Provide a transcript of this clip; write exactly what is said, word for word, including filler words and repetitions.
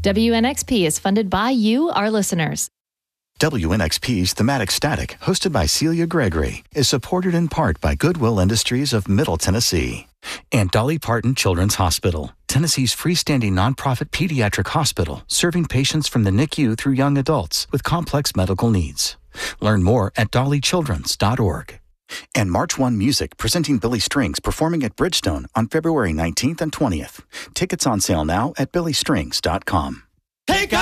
W N X P is funded by you, our listeners. W N X P's Thematic Static, hosted by Celia Gregory, is supported in part by Goodwill Industries of Middle Tennessee and Dolly Parton Children's Hospital, Tennessee's freestanding nonprofit pediatric hospital serving patients from the N I C U through young adults with complex medical needs. Learn more at dolly children's dot org. And March first Music, presenting Billy Strings, performing at Bridgestone on February nineteenth and twentieth. Tickets on sale now at billy strings dot com. Hey,